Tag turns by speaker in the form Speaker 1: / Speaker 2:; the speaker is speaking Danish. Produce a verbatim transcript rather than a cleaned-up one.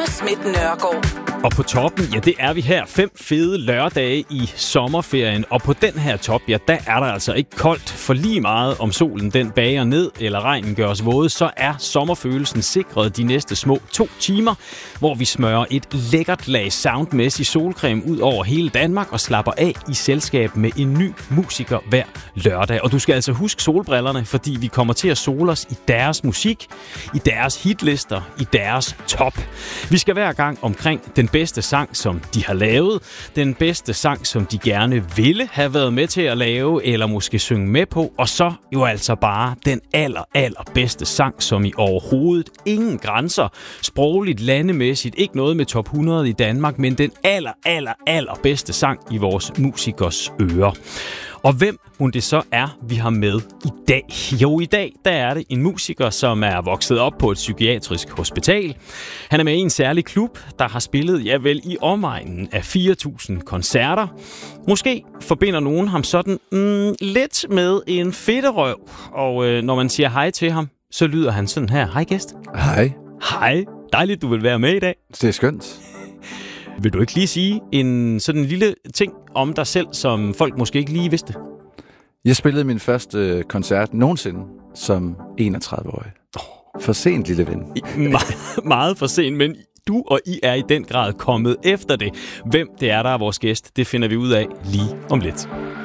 Speaker 1: med Smidt Nørgaard.
Speaker 2: Og på toppen, ja, det er vi her. Fem fede lørdage i sommerferien. Og på den her top, ja, der er der altså ikke koldt. For lige meget om solen den bager ned, eller regnen gør os våde, så er sommerfølelsen sikret de næste små to timer, hvor vi smører et lækkert lag soundmæssig solcreme ud over hele Danmark og slapper af i selskab med en ny musiker hver lørdag. Og du skal altså huske solbrillerne, fordi vi kommer til at sole os i deres musik, i deres hitlister, i deres top. Vi skal hver gang omkring den bedste sang, som de har lavet, den bedste sang, som de gerne ville have været med til at lave, eller måske synge med på, og så jo altså bare den aller, aller bedste sang, som i overhovedet ingen grænser, sprogligt, landemæssigt, ikke noget med top hundrede i Danmark, men den aller, aller, aller bedste sang i vores musikers ører. Og hvem må det så er, vi har med i dag? Jo, i dag der er det en musiker, som er vokset op på et psykiatrisk hospital. Han er med i en særlig klub, der har spillet, ja vel, i omegnen af fire tusind koncerter. Måske forbinder nogen ham sådan mm, lidt med en fedterøv. Og øh, når man siger hej til ham, så lyder han sådan her. Hej gæst.
Speaker 3: Hej.
Speaker 2: Hej. Dejligt, du vil være med i dag.
Speaker 3: Det er skønt.
Speaker 2: Vil du ikke lige sige en sådan en lille ting om dig selv, som folk måske ikke lige vidste?
Speaker 3: Jeg spillede min første koncert nogensinde som enogtredive-årig. For sent, lille ven.
Speaker 2: Me- meget for sent, men du og I er i den grad kommet efter det. Hvem det er, der er vores gæst, det finder vi ud af lige om lidt.